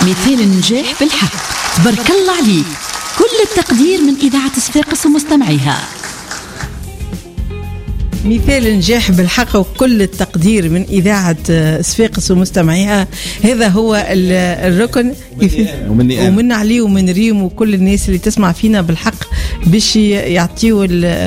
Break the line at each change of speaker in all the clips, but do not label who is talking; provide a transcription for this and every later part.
مثال النجاح بالحق. تبارك الله عليك. كل التقدير من إذاعة صفاقس ومستمعيها.
مثال النجاح بالحق وكل التقدير من إذاعة صفاقس ومستمعيها. هذا هو الركن ومن علي ومن ريم وكل الناس اللي تسمع فينا بالحق باش يعطيوا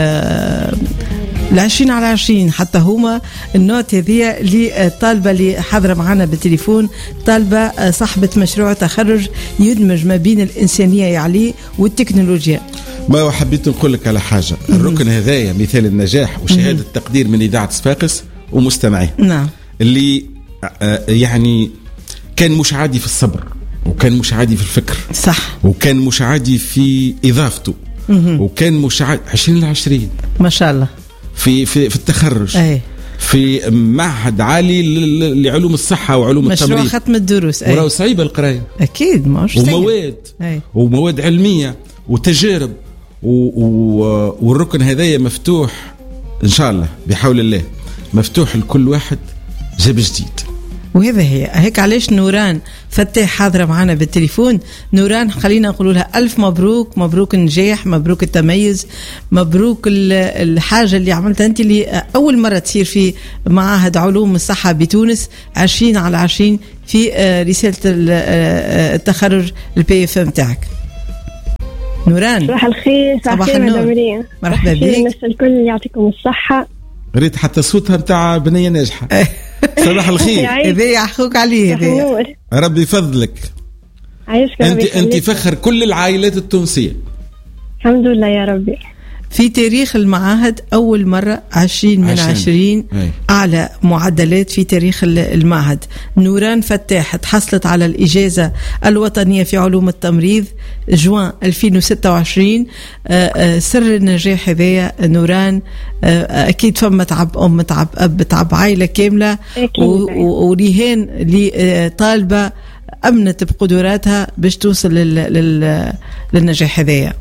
20/20 حتى هما النوت هذه اللي طالبة اللي حاضرة معنا بالتليفون، طالبة صاحبة مشروع تخرج يدمج ما بين الإنسانية يعلي والتكنولوجيا.
ما حبيت نقول لك على حاجة، الركن هذايا مثال النجاح وشهادة التقدير من إذاعة صفاقس ومستمعيه.
نعم.
اللي يعني كان مش عادي في الصبر، وكان مش عادي في الفكر،
صح،
وكان مش عادي في إضافته، وكان مش عادي 20/20
ما شاء الله
في التخرج.
أي.
في معهد عالي لعلوم الصحة وعلوم التمريض،
مشروع ختم الدروس.
وراه صعيبة القراية
أكيد،
ومواد علمية وتجارب والركن هذايا مفتوح إن شاء الله بحول الله، مفتوح لكل واحد جاب جديد.
وهذا هيك علاش نوران فتاح حاضرة معنا بالتليفون. نوران خلينا نقول لها ألف مبروك، مبروك النجاح، مبروك التميز، مبروك الحاجة اللي عملتها أنت، اللي أول مرة تصير في معاهد علوم الصحة بتونس 20/20 في رسالة التخرج الPFM متاعك. نوران
صباح الخير.
صباح النور. مرحبا بك.
الناس الكل يعطيكم الصحة.
ريت حتى صوتها متاع بنية ناجحة. صباح الخير.
هذا يحكوك عليه هذا.
ربي يفضلك. انت فخر كل العائلات التونسية.
الحمد لله يا ربي.
في تاريخ المعاهد أول مرة 20/20 أعلى معدلات في تاريخ المعهد. نوران فتاح تحصلت على الإجازة الوطنية في علوم التمريض جوان 2026. سر النجاح هذايا نوران أكيد فما تعب أم، تعب أب، تعب عائلة كاملة، ورهان اللي طالبة أمنت بقدراتها باش توصل للنجاح هذايا.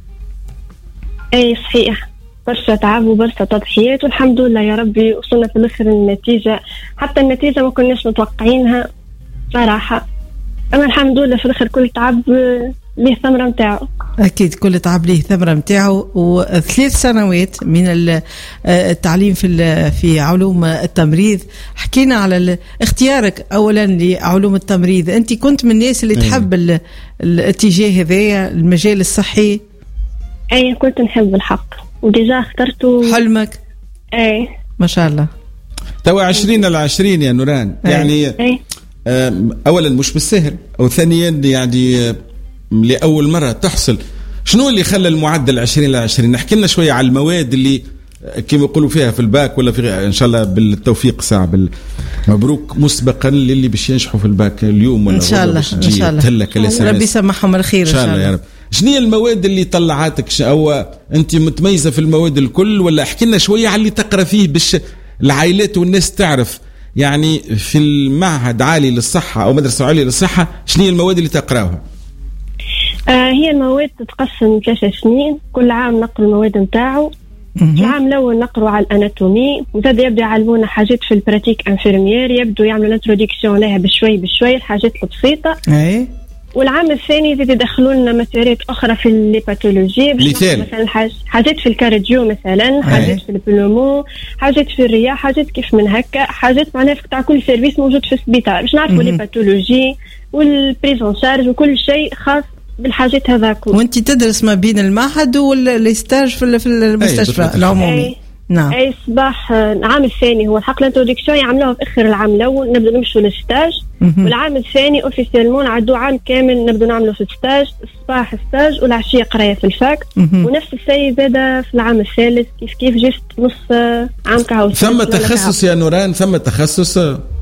اي صحيح، برشا تعب وبرشا تضحيات، والحمد لله يا ربي وصلنا في الاخر النتيجة. حتى النتيجة ما كناش متوقعينها صراحة، اما الحمد لله في الاخر كل تعب ليه ثمرة متاعه.
اكيد كل تعب ليه ثمرة متاعه. و3 سنوات من التعليم في علوم التمريض. حكينا على اختيارك اولا لعلوم التمريض. انت كنت من الناس اللي تحب الاتجاه هذايا المجال الصحي؟
اي كنت نحب الحق وديجا اخترته.
حلمك؟
اي
ما شاء الله.
توا 20/20 يا نوران. يعني اولا مش بالسهل، وثانيا يعني لأول مرة تحصل. شنو اللي خلى المعدل 20/20؟ نحكي لنا شوية على المواد اللي كما يقولوا فيها في الباك، ولا في إن شاء الله بالتوفيق ساعة. مبروك مسبقا للي باش ينجحوا في الباك اليوم ولا
إن شاء الله. إن شاء الله ربي يسمحهم الخير إن شاء الله يا رب.
شنو هي المواد اللي طلعتك؟ أو أنت متميزة في المواد الكل، ولا احكي لنا شوية على اللي تقرأ فيه باش العائلات والناس تعرف يعني في المعهد عالي للصحة أو مدرسة عالية للصحة شنو هي المواد اللي تقرأوها؟
هي المواد تتقسم 3 سنين، كل عام نقرأ المواد نتاعو. العام الأول نقرأ على الأناتومي، وزاد يبدأ يعلمونا حاجات في البراتيك انفيرميير، يبدو يعملوا الانتروديكسيون لها بشوي بشوي الحاجات البسيطة. والعام الثاني زاد يدخلوا لنا مسارات أخرى في الليباتولوجي، مثلا حاجات في الكارديو، مثلا حاجات في البلومو، حاجات في الرياح، حاجات كيف من هكا، حاجات معناها تاع كل سيرفيس موجود في السبيطار باش نعرفوا الليباتولوجي والبريزون شارج وكل شيء خاص بالحاجات هذاك.
وانت تدرس ما بين المعهد والستاج في المستشفى العمومي. نعم.
اي صباح العام الثاني هو الحق الانترودكسيون يعملوها في اخر العام الاول، نبدأ نمشوا للستاج. والعام الثاني اوفيسيلمون عدو عام كامل نبدأ نعملوا في الستاج، الصباح ستاج والعشية قراية في الفاك. ونفس الشيء زاد في العام الثالث كيف جست نص عام كهو.
ثم تخصص يا نوران؟ ثم تخصص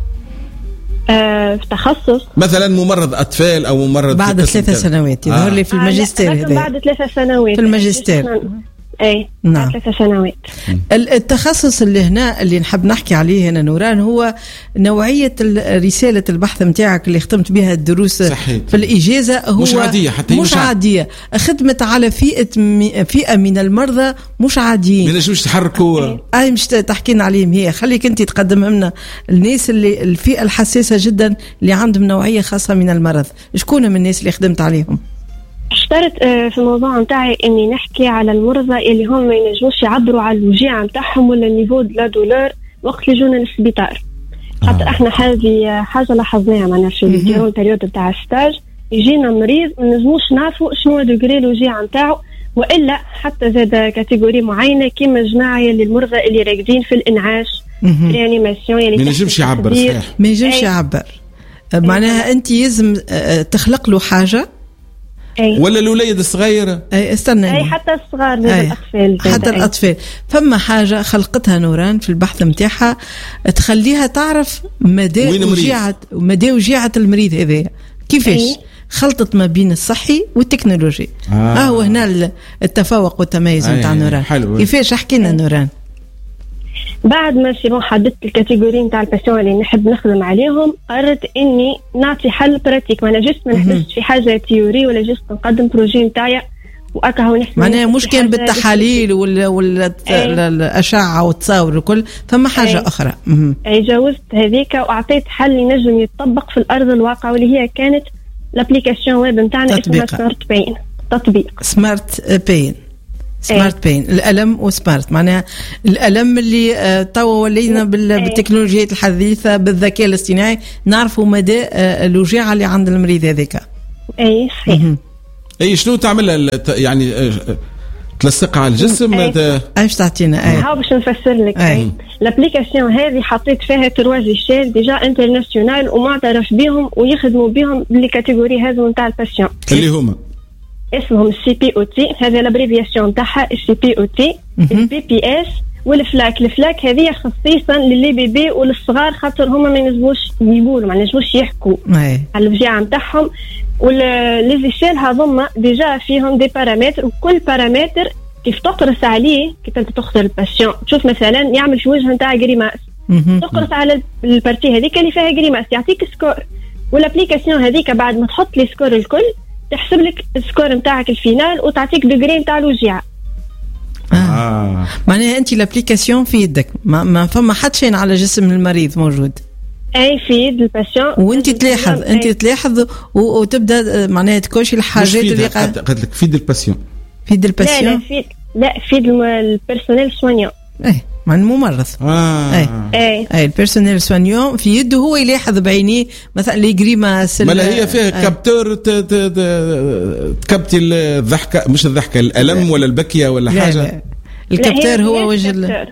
في تخصص
مثلا ممرض أطفال أو ممرض
بعد 3 سنوات يظهر لي في الماجستير.
بعد 3 سنوات
في الماجستير
اي
نعم.
3 سنوات.
التخصص اللي هنا اللي نحب نحكي عليه هنا نوران هو نوعية رسالة البحث متاعك اللي ختمت بها الدروس
صحيح.
في الإجازة هو
مش عادية، حتى
مش عادية. خدمت على فئة من المرضى مش عاديين،
ما نجموش تحركوا.
مش تحكينا عليهم، هي خليك انت تقدمهم لنا الناس اللي الفئة الحساسة جدا اللي عندهم نوعية خاصة من المرض. شكون من الناس اللي خدمت عليهم؟
اشترط في الموضوع نتاعي اني نحكي على المرضى اللي هم ما ينجموش يعبروا على الوجيعة نتاعهم ولا النيفو دو لا دولور وقت اللي جونا للسبيطار. خاطر احنا هذه حاجة لاحظناها معنا في الديرون بيريود نتاع الستاج، يجينا مريض ما نجموش نعرفوا شنو دوغري الوجيعة نتاعو، والا حتى زاد كاتيجوري معينة كيما الجماعة اللي المرضى اللي راقدين في الانعاش ريانيماسيون اللي
ما ينجمش يعبر. صحيح
ما ينجمش يعبر. معناها انت لازم تخلق له حاجة.
ولا الوليد الصغير
استنى
حتى الصغار الأطفال
حتى الأطفال. فما حاجة خلقتها نوران في البحث متاعها تخليها تعرف مدى وجيعة المريض هذا كيفاش خلطت ما بين الصحي والتكنولوجي. هو هنا التفوق والتميز نتاع نوران. كيفاش احكينا نوران؟
بعد ما سيبون حددت الكاتيجوري نتاع الباسيون اللي نحب نخدم عليهم، قررت اني نعطي حل براتيك، ما نجست ما نحبش في حاجه تيوري ولا جست نقدم بروجي نتاعي واكا هو نحكي
معناها مش كان بالتحاليل ولا الاشعه والتصاور وكل ثم حاجه اخرى.
جاوزت هذيك واعطيت حل ينجم يتطبق في الارض الواقع، واللي هي كانت الابليكاسيون ويب نتاعنا اسمها سمارت بين. تطبيق سمارت
بين الألم وسمارت، معناها الألم اللي توا ولينا بالتكنولوجيات الحديثة بالذكاء الاصطناعي نعرفوا مدى الوجيعة اللي عند المريض هذاك.
صحيح.
شنو تعمل يعني تلصقها على الجسم؟
ايش تعطينا؟
هاو باش نفسر لك. الابليكاسيون هذه حطيت فيها 3 جيشيل ديجا انترناسيونال ومعترف بهم ويخدموا بهم بالكاتيجوري هذو نتاع الباسيون
اللي هما
اسمهم السي بي او تي، هذا الابريفياسيون تاعها السي بي او تي، البي بي اس والفلاك. الفلاك هذه خصيصا للي بيبي وللصغار، خاطر هما ما ينجموش يقولوا، ما ينجموش يحكوا على الوجيعة نتاعهم. والليزيشيل هذوما ديجا فيهم دي بارامتر، وكل بارامتر كيف تقرص عليه كيف انت تختار الباسيون. تشوف مثلا يعمل في وجه نتاع غريماس، تقرص على البارتي هذيك اللي فيها غريماس يعطيك سكور. والابليكاسيون هذيك بعد ما تحط لي سكور الكل تحسب لك السكور نتاعك الفينال وتعطيك دوغري نتاع الوجيعة.
معناها انت الابليكاسيون في يدك، ما فما حد شيء على جسم المريض موجود.
في يد الباسيون
وانت تلاحظ انت تلاحظ وتبدا معناها تكوشي الحاجات اللي
قالت لك في يد الباسيون.
في يد الباسيون
لا في البيرسونيل سوانيون.
مع الممرض. البيرسونيل سوانيون في يده هو يلاحظ بعينيه مثلا لي غريماس.
ما هي فيها كابتور تكبتي الضحكه، مش الضحكه، الالم ولا البكيه ولا حاجه.
الكابتور هو وجه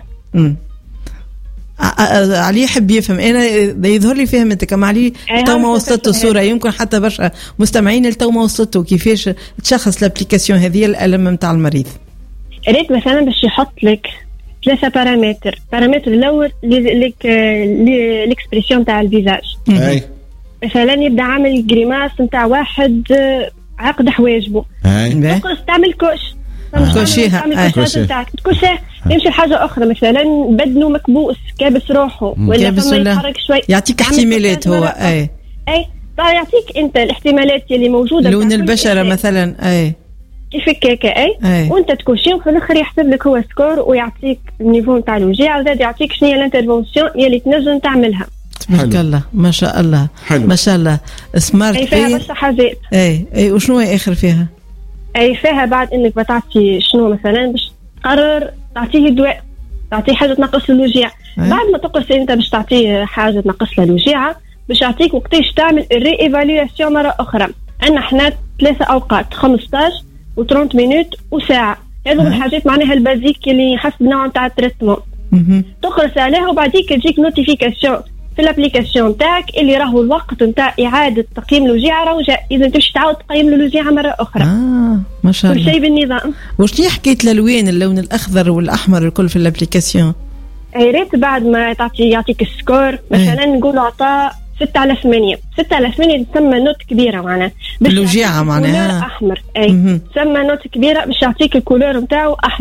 علي يحب يفهم. انا يظهر لي فهمتك مع علي تو ما وصلت الصوره، يمكن حتى برشا مستمعين تو ما وصلتوا كيفاش تشخص الابليكاسيون هذه الالم نتاع المريض.
ريت مثلا باش يحط لك 3 بارامتر. البارامتر الاول ليكسبريسيون تاع الفيزاج. مثلا يبدا عامل جريماس نتاع واحد عقد حواجبه، تقرص تعمل
كوشيها
تكوشيه. يمشي حاجه اخرى مثلا بدنه مكبوس كابس روحه ولا فما يتحرك شوي،
يعطيك احتمالات هو.
يعطيك انت الاحتمالات اللي موجوده،
لون البشره مثلا
كيف هكاكا وانت تكوشي وفي الاخر يحسب لك هو سكور ويعطيك النيفو نتاع الوجيعه، وزاد يعطيك شنو هي الانترفونسيون يلي تنجم تعملها.
تبارك الله ما شاء الله. ما شاء الله. سمارت بين
فيها برشا حاجات.
وشنو هي اخر فيها؟
فيها بعد انك بتعطي شنو مثلا باش تقرر تعطيه دواء، تعطيه حاجه تنقص الوجيعه. بعد ما تقرص انت باش تعطيه حاجه تنقص له الوجيعه، باش يعطيك وقتاش تعمل الري ايفالواسيون مره اخرى. عندنا احنا 3 اوقات 15 و30 مينوت وساعه. هذو الحاجات معناها البازيك اللي حسب نوع نتاع التريتمون تقرص عليها، وبعديك تجيك نوتيفيكاسيون في الابليكاسيون تاعك اللي راهو الوقت نتاع اعاده تقييم الوجيعه راهو جاء، اذا تمشي تعاود تقيم الوجيعه مره اخرى.
ما شاء الله.
كل شيء بالنظام.
واش لي حكيت الالوان، اللون الاخضر والاحمر الكل في الابليكاسيون؟
ريت بعد ما يعطيك السكور مثلا نقولوا عطاء 6/8. 6/8 تسمى نوت كبيره معناها
الوجيعه معناها
احمر. تسمى نوت كبيره باش يعطيك الكولور نتاعو احمر.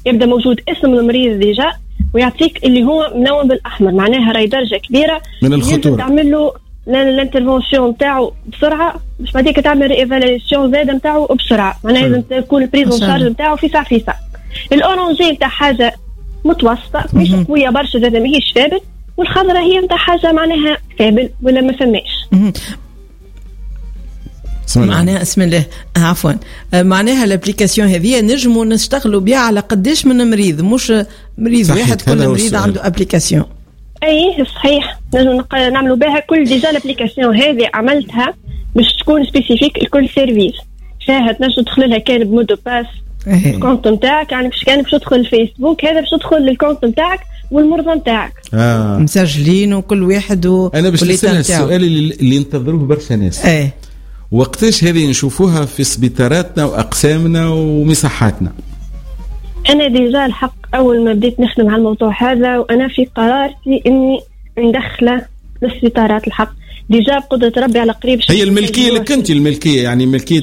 يبدا موجود اسم المريض ديجا، ويعطيك اللي هو ملون بالاحمر، معناها راهي درجه كبيره
من الخطوره.
تعمل له الانترفونسيون نتاعو بسرعه، باش بعديك تعمل ايفالياسيون زاده نتاعو بسرعه، معناها لازم تكون البريزون شارج نتاعو في ساعه في ساعه. الاورانجي نتاع حاجه متوسطه مش قويه برشا، زاده ماهيش فابل، والخضراء هي نتاع حاجه معناها فابل ولا ما فماش.
معناها اسم الله عفوا، معناها الابليكاسيون هذه نجموا نشتغلوا بها على قداش من مريض، مش مريض واحد، كل مريض عنده ابليكاسيون.
اي صحيح، نجم نعملوا بها كل ديجا. الابليكاسيون هذه عملتها باش تكون سبيسيفيك لكل سيرفيس، فيها تنجم تدخل لها كان بمودو باس الكونت نتاعك، يعني باش كان باش تدخل الفيسبوك هذا باش تدخل للكونت نتاعك والمرضى نتاعك
مسجلين وكل واحد
انا باش نسال السؤال اللي ينتظروه برشا ناس. وقتاش هذه نشوفوها في سبيطاراتنا واقسامنا ومساحاتنا؟
انا ديجا الحق اول ما بديت نخدم على الموضوع هذا وانا في قرارتي اني ندخله للسبيطارات، الحق ديجا بقدرة ربي على قريب.
هي الملكيه لك انت، الملكيه يعني ملكيه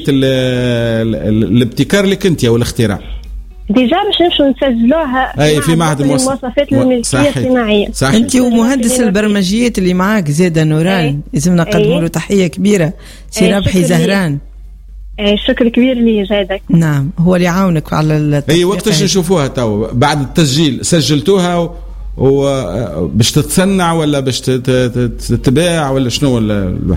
الابتكار لك انت او الاختراع
ديجا باش نمشوا نسجلوها
اي في معهد
المواصفات الملكيه الصناعيه.
انت ومهندس البرمجيات اللي معاك زاده نوران لازمنا نقدموا له تحيه كبيره، سي ربحي زهران.
شكر كبير لي زادك.
نعم هو اللي يعاونك على التطبيق.
اي وقتاش نشوفوها تو بعد التسجيل؟ سجلتوها باش تتصنع ولا باش تتباع ولا شنو الواحد؟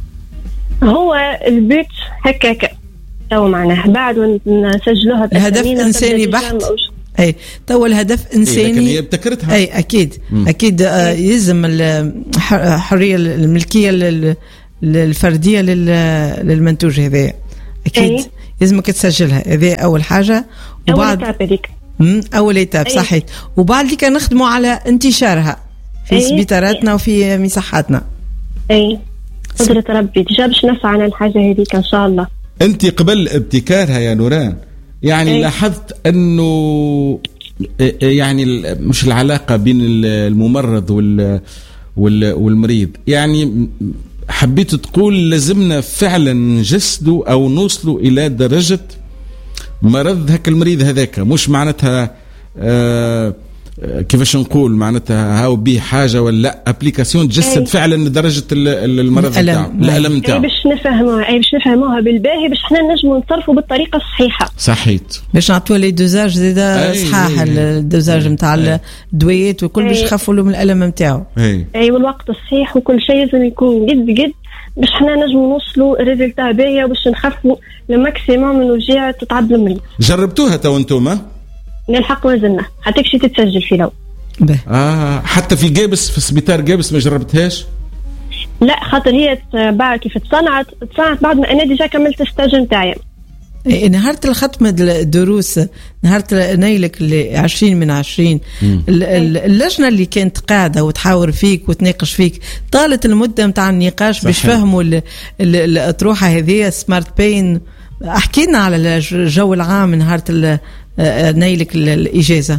هو البيت هكاك تو معناها بعد نسجلوها
الهدف انساني بحت. اي تو الهدف انساني،
لكن هي ابتكرتها.
اي اكيد اكيد يلزم الحريه الملكيه الفرديه للمنتوج هذا اكيد لازمك تسجلها، هذه اول حاجه. وبعد اول ايتاب صحيح، وبعد ذيك نخدموا على انتشارها في سبيطاراتنا وفي مساحاتنا.
اي قدرة ربي ديجا باش نسعى على الحاجه هذيك ان شاء الله.
انت قبل ابتكارها يا نوران يعني لاحظت انه يعني مش العلاقه بين الممرض والمريض، يعني حبيت تقول لازمنا فعلا نجسدوا او نوصلوا الى درجه مرض هك المريض هذاك، مش معناتها كيفاش نقول معناتها هاو بيه حاجه ولا ابليكاسيون تجسد فعلا درجه المرض نتاعو، الالم نتاعو.
باش نفهموها بالباهي باش احنا نجموا نتصرفوا بالطريقه الصحيحه.
صحيت.
باش نعطوا لي دوزاج زاده صحاح، الدوزاج نتاع الدويات وكل باش يخفوا له من الالم نتاعو.
اي والوقت الصحيح وكل شيء لازم يكون جد باش احنا نجموا نوصلوا ريزلتا باهيه وباش نخفوا الماكسيموم من وجيعه تتعب المريض.
جربتوها تو انتوما؟
نلحق وزننا حتى كشي تتسجل في لو.
حتى في جابس، في سبيطار جابس ما جربتهاش؟
لا خاطر هي بعد كيف تصنعت بعد ما انا ديجا كملت الستاج نتاعي.
نهار الختمة الدروس، نهار نيلك 20/20 اللجنة اللي كانت قاعدة وتحاور فيك وتناقش فيك، طالت المدة متاع النقاش باش فهموا الأطروحة هذه سمارت بين. احكي لنا على الجو العام نهار نيلك الإجازة.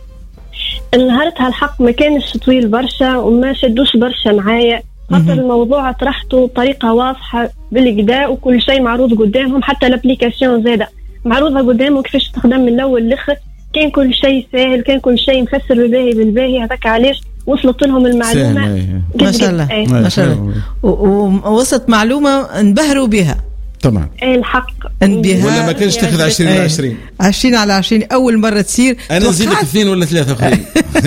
نهارتها الحق ما كانش طويل برشا وما شدوش برشا معايا، خاطر الموضوع طرحته بطريقة واضحة بالكدا وكل شيء معروض قدامهم، حتى الابليكاسيون زادة معروضة قدامهم كيفاش تخدم من الأول للآخر، كان كل شيء سهل، كان كل شيء مفسر بالباهي هذاك علاش وصلت لهم المعلومة.
ما شاء الله ما شاء الله، ووصلت معلومة انبهروا بها طبعا.
الحق
ولا ما كانش تاخذ 20/20
20/20 اول مره تصير.
انا نزيدك 2 ولا 3 اخرين.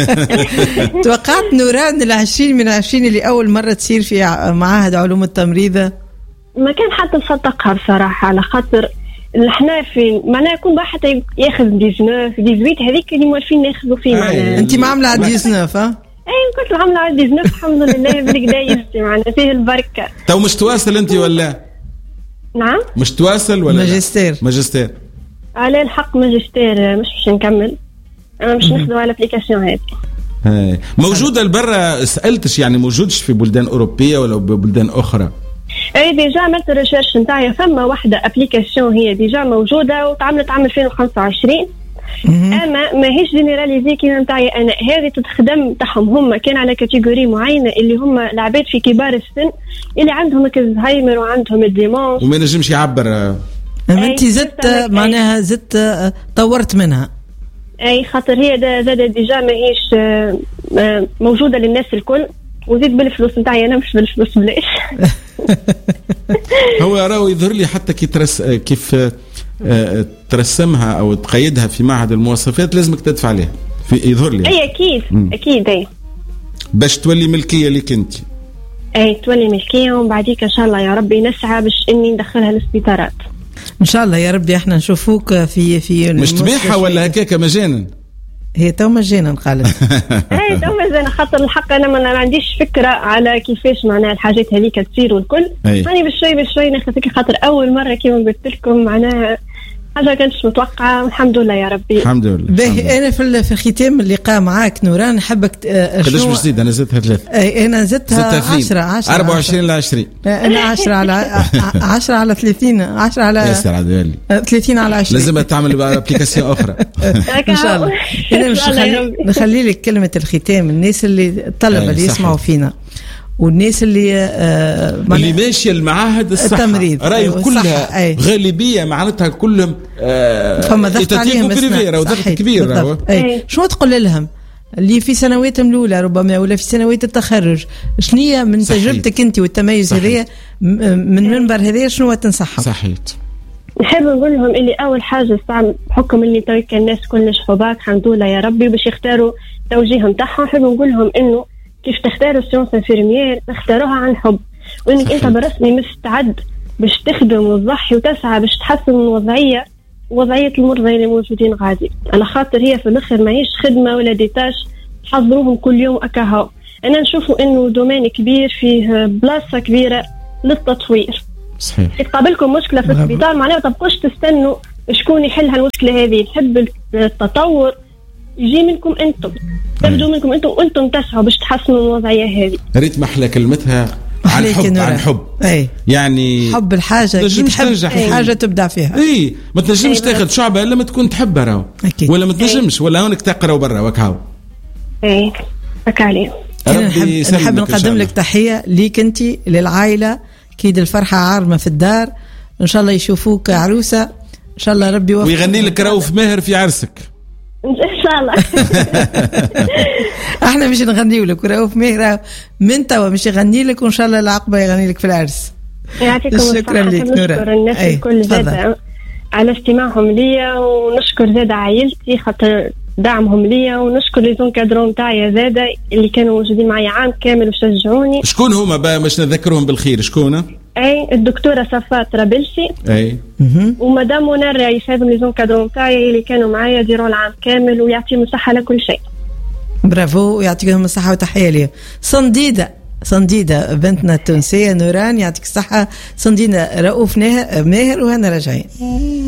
توقعت نوران 20/20 اللي اول مره تصير في معاهد علوم التمريض؟
ما كان حتى مصدقها بصراحه، على خاطر احنا في معناها يكون واحد ياخذ 18 هذيك اللي موالفين ناخذوا فيه معناها.
انت ما عامله على 19
اي كنت عامله على 19 الحمد لله بالكدا يستي معناها فيه البركه.
تو مش تواصل انت ولا؟
نعم
مش تواصل ولا
ماجستير
على الحق ماجستير مش باش نكمل، انا مش نخدم على الابليكاسيون هذه.
موجوده لبرا؟ سالتش يعني موجودش في بلدان اوروبيه ولا بلدان اخرى؟
اي ديجا عملت الريسيرش نتاعي، ثم واحده ابليكاسيون هي ديجا موجوده وتعملت عام 2025 اما ماهيش جينيراليزي كيما نتاعي انا، هذه تتخدم تاعهم هم كان على كاتيجوري معينه اللي هم العباد في كبار السن اللي عندهم الزهايمر وعندهم الديمونس
وما نجمش يعبر.
انت زدت معناها زدت طورت منها.
اي خاطر هي زاد ديجا ماهيش موجوده للناس الكل، وزيد بالفلوس نتاعي انا مش بالفلوس بلاش.
هو راهو يظهر لي حتى كيف ترسمها او تقيدها في معهد المواصفات لازمك تدفع عليها، يظهر لي.
اي اكيد اكيد. اي
باش تولي ملكيه ليك انت.
اي تولي ملكيه، ومن بعديك ان شاء الله يا ربي نسعى باش اني ندخلها للسبيطارات
ان شاء الله يا ربي. احنا نشوفوك في
مش تبيعها ولا هكاك مجانا؟
هي تو مجانا قالت.
اي تو مجانا، خاطر الحق انا ما عنديش فكره على كيفاش معناها الحاجات هذيك تصير والكل. يعني بشوي ناخذ، خاطر اول مره كيما قلت لكم معناها حاجه كانتش متوقعه، والحمد لله يا ربي.
الحمد لله.
باهي انا في ختام اللقاء معاك نوران نحبك
قداش مش زيد؟ انا زدتها 3.
انا زدتها 10
24 ل 20.
انا 10 على 10 على 30 10 على
ياسر عدوالي
30 على 20.
لازم تعمل ابليكاسيون اخرى.
ان شاء الله. انا مش نخلي لك كلمه الختام. الناس اللي الطلبه اللي يسمعوا فينا والناس اللي ماشيه
المعاهد الصحه
التمريض
راي كلها غالبيه معناتها كلهم
فما ضغط عليهم
ضغط كبير.
شو تقول لهم اللي في سنواتهم الاولى ربما ولا في سنوات التخرج؟ شنية من تجربتك انت والتميز هذايا من منبر هذايا شنو تنصحهم؟
صحيت.
نحب نقول لهم اللي اول حاجه بحكم اللي تويك الناس كلش حباك الحمد لله يا ربي باش يختاروا توجيه نتاعهم، نحب نقول لهم انه كيف تختاروا سيونس انفيرميير اختاروها عن حب، وانك انت بالرسمي مستعد باش تخدم وتضحي وتسعى باش تحسن من وضعيه المرضى اللي موجودين غادي، على خاطر هي في الاخر ماهيش خدمه ولا ديتاش تحضروهم كل يوم اكاهو. انا نشوفوا انه دومين كبير فيه بلاصه كبيره للتطوير.
صحيح.
تقابلكم مشكله في السبيطار معناها ما تبقوش تستنوا شكون يحلها المشكله هذه. نحب التطور يجي منكم انتم، تبدو منكم انتم وانتم تسعوا باش تحسنوا الوضعيه هذه.
ريت محلى كلمتها عن حب. يعني
حب الحاجه كي تحب حاجه تبدع فيها.
ما تنجمش تاخذ شعبه الا ما تكون تحبها راهو، ولا ما تنجمش ولا هونك تقرا برا وكهو.
هكا عليه.
نحب نقدم لك تحيه ليك انت للعائله، كيد الفرحه عارمه في الدار، ان شاء الله يشوفوك عروسه ان شاء الله ربي يوفقك
ويغني لك رؤوف ماهر في عرسك
ان شاء الله.
احنا مش نغني لك رؤوف ماهر من توا مش يغني لك، وان شاء الله العقبه يغني لك في العرس.
يعطيكم الصحه.
شكرا لك
نشكر الناس الكل زاد على استماعهم ليا، ونشكر زاد عائلتي خاطر دعمهم ليا، ونشكر لي زونكادرون تاعي زاد اللي كانوا موجودين معي عام كامل وشجعوني.
شكون هما بقى باش نذكرهم بالخير؟ شكون؟
الدكتوره صفات رابلسي ومدام منى الرئيس، هذم لي زونكادرون تاعي اللي كانوا معايا ديروا العام كامل، ويعطيهم الصحه على كل شيء.
برافو ويعطيكم الصحه وتحيه ليهم. صنديدة بنتنا التونسيه نوران يعطيك الصحه. صنديدة رؤوف ماهر وهنا راجعين.